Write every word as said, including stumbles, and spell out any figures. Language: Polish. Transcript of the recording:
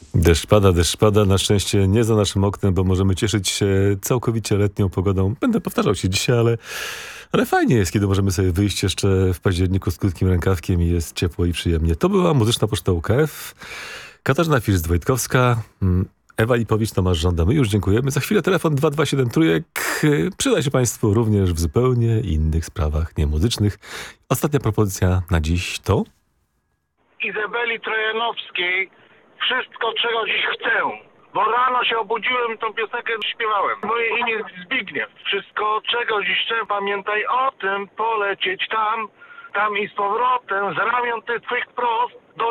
Deszcz pada, deszcz pada. Na szczęście nie za naszym oknem, bo możemy cieszyć się całkowicie letnią pogodą. Będę powtarzał się dzisiaj, ale, ale fajnie jest, kiedy możemy sobie wyjść jeszcze w październiku z krótkim rękawkiem i jest ciepło i przyjemnie. To była Muzyczna Poczta U K F. Katarzyna First-Wojtkowska, mm, Ewa Lipowicz, Tomasz Żąda. My już dziękujemy. Za chwilę telefon dwa dwa siedem trójek. Przyda się Państwu również w zupełnie innych sprawach niemuzycznych. Ostatnia propozycja na dziś to... Izabeli Trojanowskiej Wszystko, czego dziś chcę. Bo rano się obudziłem, tą piosenkę śpiewałem. Moje imię jest Zbigniew. Wszystko, czego dziś chcę, pamiętaj o tym, polecieć tam, tam i z powrotem, z ramion tych twych prost.